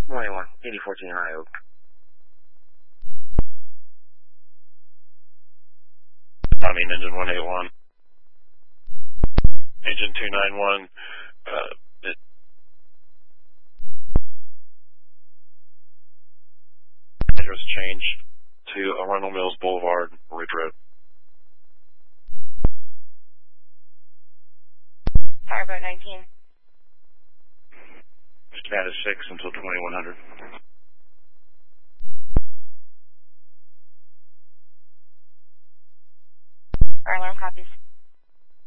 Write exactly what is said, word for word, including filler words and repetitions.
twenty-one, eighty fourteen High Oak. I mean, engine one eighty-one. Engine two ninety-one, uh, it, address change to Arundel Mills Boulevard, Ridge Road. Powerboat nineteen. Status six until twenty-one hundred.